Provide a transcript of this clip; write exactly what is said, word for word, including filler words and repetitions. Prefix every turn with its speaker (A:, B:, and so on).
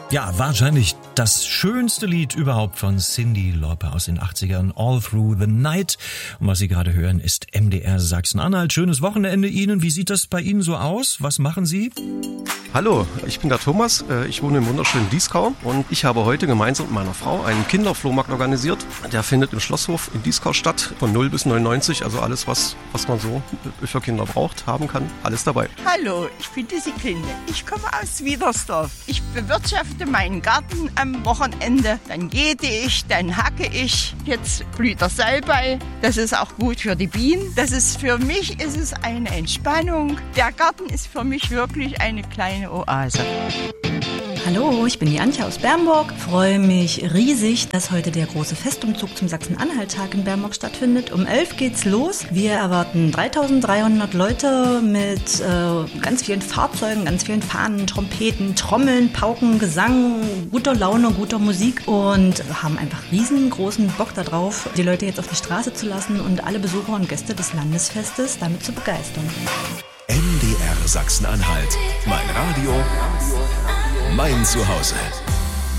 A: Ja, wahrscheinlich das schönste Lied überhaupt von Cyndi Lauper aus den achtzigern, All Through the Night. Und was Sie gerade hören, ist M D R Sachsen-Anhalt. Schönes Wochenende Ihnen. Wie sieht das bei Ihnen so aus? Was machen Sie?
B: Hallo, ich bin der Thomas. Ich wohne im wunderschönen Dieskau und ich habe heute gemeinsam mit meiner Frau einen Kinderflohmarkt organisiert. Der findet im Schlosshof in Dieskau statt, von null bis neunundneunzig. Also alles, was, was man so für Kinder braucht, haben kann, alles dabei.
C: Hallo, ich bin die Siglinde. Ich komme aus Wiedersdorf. Ich bewirtschafte meinen Garten am Wochenende. Dann jäte ich, dann hacke ich. Jetzt blüht der Salbei. Das ist auch gut für die Bienen. Das ist für mich ist es eine Entspannung. Der Garten ist für mich wirklich eine kleine Oase.
D: Hallo, ich bin die Antje aus Bernburg. Freue mich riesig, dass heute der große Festumzug zum Sachsen-Anhalt-Tag in Bernburg stattfindet. Um elf geht's los. Wir erwarten dreitausenddreihundert Leute mit äh, ganz vielen Fahrzeugen, ganz vielen Fahnen, Trompeten, Trommeln, Pauken, Gesang, guter Laune, guter Musik und haben einfach riesengroßen Bock darauf, die Leute jetzt auf die Straße zu lassen und alle Besucher und Gäste des Landesfestes damit zu begeistern.
E: M D R Sachsen-Anhalt. Mein Radio, mein Zuhause.